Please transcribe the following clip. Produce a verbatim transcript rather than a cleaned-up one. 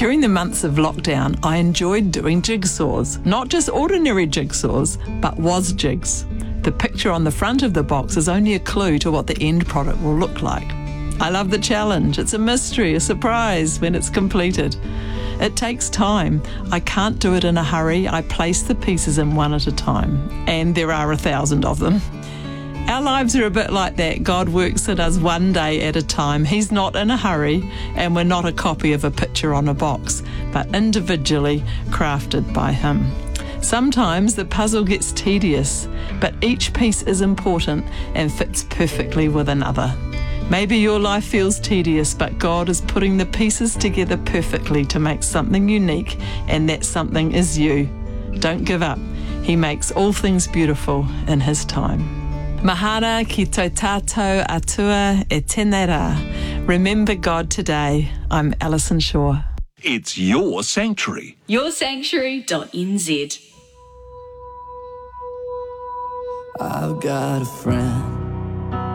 During the months of lockdown, I enjoyed doing jigsaws. Not just ordinary jigsaws, but was jigs. The picture on the front of the box is only a clue to what the end product will look like. I love the challenge. It's a mystery, a surprise when it's completed. It takes time. I can't do it in a hurry. I place the pieces in one at a time, and there are a thousand of them. Our lives are a bit like that. God works in us one day at a time. He's not in a hurry, and we're not a copy of a picture on a box, but individually crafted by Him. Sometimes the puzzle gets tedious, but each piece is important and fits perfectly with another. Maybe your life feels tedious, but God is putting the pieces together perfectly to make something unique, and that something is you. Don't give up. He makes all things beautiful in His time. Mahana ki tō tātou atua e tēnei rā. Remember God today. I'm Alison Shaw. It's your sanctuary. your sanctuary dot n z. I've got a friend